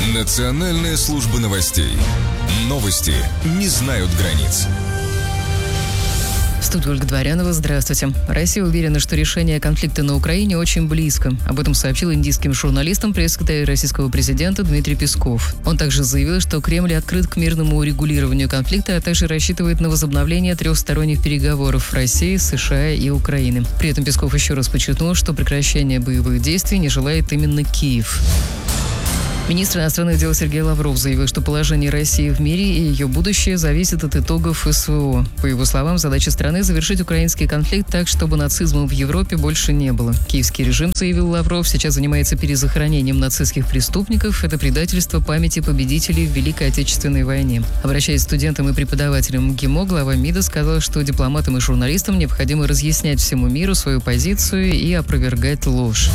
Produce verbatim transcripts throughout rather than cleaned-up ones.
Национальная служба новостей. Новости не знают границ. В студии Ольга Дворянова. Здравствуйте. Россия уверена, что решение конфликта на Украине очень близко. Об этом сообщил индийским журналистам пресс-секретарь российского президента Дмитрий Песков. Он также заявил, что Кремль открыт к мирному урегулированию конфликта, а также рассчитывает на возобновление трехсторонних переговоров России, США и Украины. При этом Песков еще раз подчеркнул, что прекращение боевых действий не желает именно Киев. Министр иностранных дел Сергей Лавров заявил, что положение России в мире и ее будущее зависит от итогов СВО. По его словам, задача страны – завершить украинский конфликт так, чтобы нацизма в Европе больше не было. Киевский режим, заявил Лавров, сейчас занимается перезахоронением нацистских преступников. Это предательство памяти победителей в Великой Отечественной войне. Обращаясь к студентам и преподавателям МГИМО, глава МИДа сказал, что дипломатам и журналистам необходимо разъяснять всему миру свою позицию и опровергать ложь.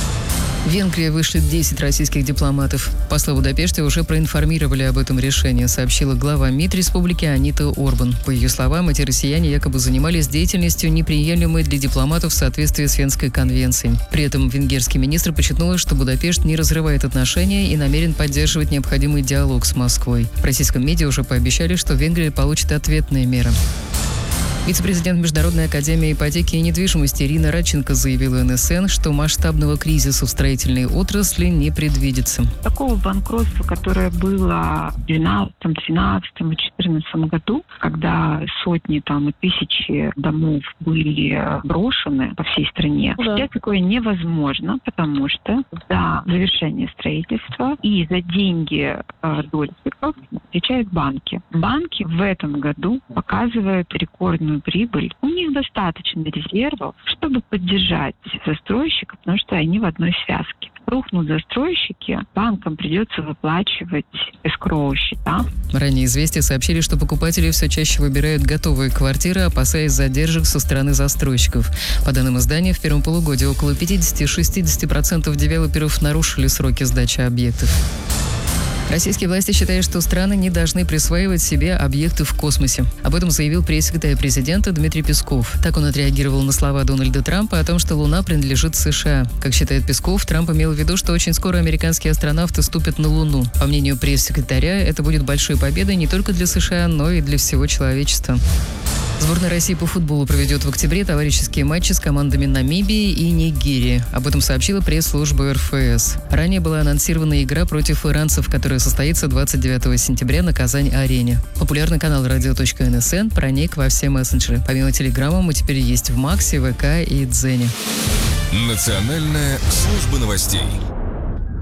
В Венгрии вышли десять российских дипломатов. Посла в Будапеште уже проинформировали об этом решении, сообщила глава МИД республики Анита Орбан. По ее словам, эти россияне якобы занимались деятельностью, неприемлемой для дипломатов в соответствии с Венской конвенцией. При этом венгерский министр подчеркнул, что Будапешт не разрывает отношения и намерен поддерживать необходимый диалог с Москвой. В российском медиа уже пообещали, что Венгрия получит ответные меры. Вице-президент Международной академии ипотеки и недвижимости Ирина Радченко заявила эн эс эн, что масштабного кризиса в строительной отрасли не предвидится. Такого банкротства, которое было в двенадцатом, тринадцатом и четырнадцатом году, когда сотни там, и тысячи домов были брошены по всей стране, да. Сейчас такое невозможно, потому что за завершение строительства и за деньги э, дольщиков отвечают банки. Банки в этом году показывают рекордную прибыль. У них достаточно резервов, чтобы поддержать застройщиков, потому что они в одной связке. Рухнут застройщики, банкам придется выплачивать эскроу счета. Ранее «Известия» сообщили, что покупатели все чаще выбирают готовые квартиры, опасаясь задержек со стороны застройщиков. По данным издания, в первом полугодии около пятьдесят-шестьдесят процентов девелоперов нарушили сроки сдачи объектов. Российские власти считают, что страны не должны присваивать себе объекты в космосе. Об этом заявил пресс-секретарь президента Дмитрий Песков. Так он отреагировал на слова Дональда Трампа о том, что Луна принадлежит США. Как считает Песков, Трамп имел в виду, что очень скоро американские астронавты ступят на Луну. По мнению пресс-секретаря, это будет большой победой не только для США, но и для всего человечества. Сборная России по футболу проведет в октябре товарищеские матчи с командами Намибии и Нигерии. Об этом сообщила пресс-служба эр эф эс. Ранее была анонсирована игра против иранцев, которая состоится двадцать девятого сентября на Казань-арене. Популярный канал радио точка эн эс эн проник во все мессенджеры. Помимо Телеграма мы теперь есть в Максе, вэ ка и Дзене. Национальная служба новостей.